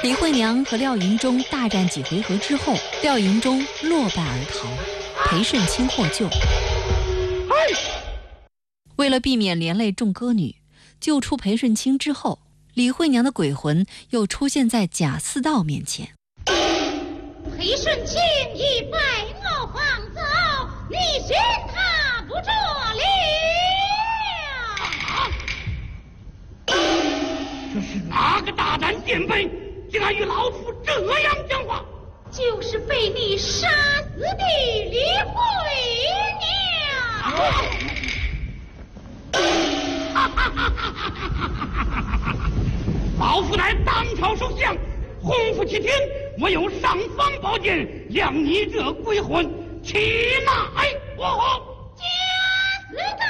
李慧娘和廖银忠大战几回合之后，廖银忠落败而逃，裴顺清获救。为了避免连累众歌女，救出裴顺清之后，李慧娘的鬼魂又出现在贾似道面前。 裴顺清已败我方走，你寻他不着了。 这是哪个大胆垫背，竟敢与老夫这样讲话？ 就是被你杀死的李慧娘。 老夫乃当朝首相，洪福齐天，我有尚方宝剑，谅你这鬼魂，起来！我贾似道。